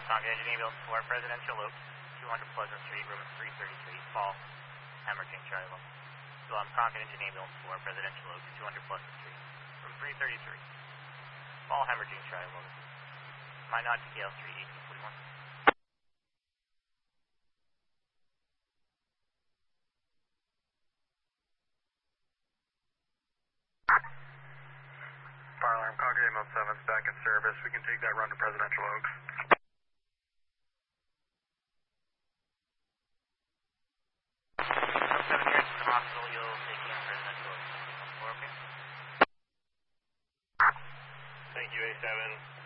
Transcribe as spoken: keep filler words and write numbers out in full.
Concord Engine Ambulance four, Presidential Oak, two hundred Pleasant Street, room three thirty-three, fall, hemorrhaging Charlie level. So I'm Concord Engine Ambulance four, Presidential Oak, two hundred Pleasant Street, room three thirty-three, fall, hemorrhaging Charlie level. My nod to K L three, eighteen forty-one. Fire alarm, Concord Ambulance seven is back in service. We can take that run to Presidential Oaks. Room seven here, to the hospital, you'll take me on Presidential Oaks. Okay? Thank you, A seven.